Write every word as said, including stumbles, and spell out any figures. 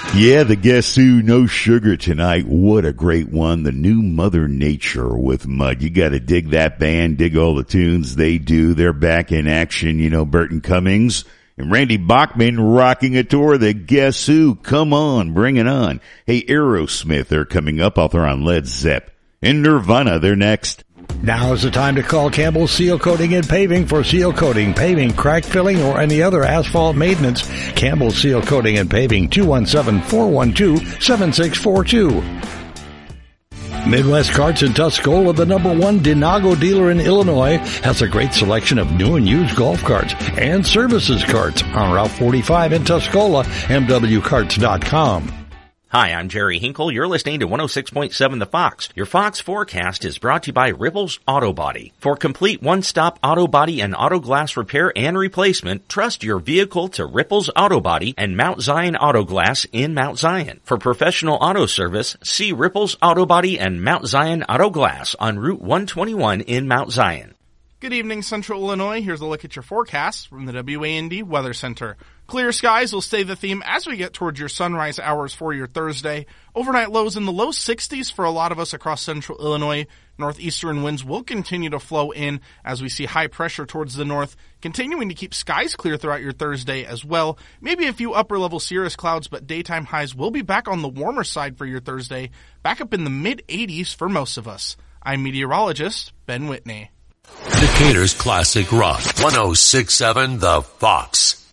Yeah, the Guess Who, No Sugar Tonight. What a great one. The new Mother Nature with Mud. You gotta dig that band, dig all the tunes they do. They're back in action. You know, Burton Cummings and Randy Bachman rocking a tour. The Guess Who, come on, bring it on. Hey, Aerosmith, they're coming up. Author on Led Zepp. And Nirvana, they're next. Now is the time to call Campbell Seal Coating and Paving for seal coating, paving, crack filling, or any other asphalt maintenance. Campbell Seal Coating and Paving, two one seven, four one two, seven six four two. Midwest Carts in Tuscola, the number one Denago dealer in Illinois, has a great selection of new and used golf carts and services carts on Route forty-five in Tuscola, m w carts dot com. Hi, I'm Jerry Hinkle. You're listening to one oh six point seven The Fox. Your Fox forecast is brought to you by Ripples Auto Body. For complete one-stop auto body and auto glass repair and replacement, trust your vehicle to Ripples Auto Body and Mount Zion Auto Glass in Mount Zion. For professional auto service, see Ripples Auto Body and Mount Zion Auto Glass on Route one twenty-one in Mount Zion. Good evening, Central Illinois. Here's a look at your forecast from the W A N D Weather Center. Clear skies will stay the theme as we get towards your sunrise hours for your Thursday. Overnight lows in the low sixties for a lot of us across Central Illinois. Northeastern winds will continue to flow in as we see high pressure towards the north, continuing to keep skies clear throughout your Thursday as well. Maybe a few upper-level cirrus clouds, but daytime highs will be back on the warmer side for your Thursday, back up in the mid-eighties for most of us. I'm meteorologist Ben Whitney. Decatur's Classic Rock, one oh six point seven The Fox.